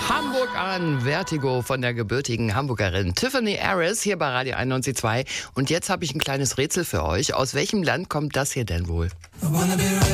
Hamburg an, Vertigo von der gebürtigen Hamburgerin Tiffany Harris hier bei Radio 91.2. Und jetzt habe ich ein kleines Rätsel für euch. Aus welchem Land kommt das hier denn wohl?